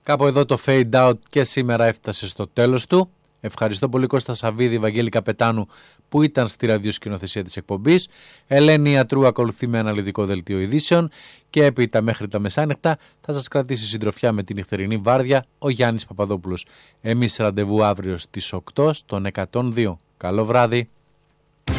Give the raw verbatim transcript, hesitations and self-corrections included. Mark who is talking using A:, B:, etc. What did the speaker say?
A: Κάπου εδώ το fade out και σήμερα έφτασε στο τέλος του. Ευχαριστώ πολύ Κώστα Σαββίδη, Βαγγέλη Καπετάνου που ήταν στη ραδιοσκηνοθεσία της εκπομπής. Ελένη Ιατρού ακολουθεί με αναλυτικό δελτίο ειδήσεων και έπειτα μέχρι τα μεσάνυχτα θα σας κρατήσει συντροφιά με την νυχτερινή βάρδια ο Γιάννης Παπαδόπουλος. Εμείς ραντεβού αύριο στις οκτώ στον εκατόν δύο. Καλό βράδυ.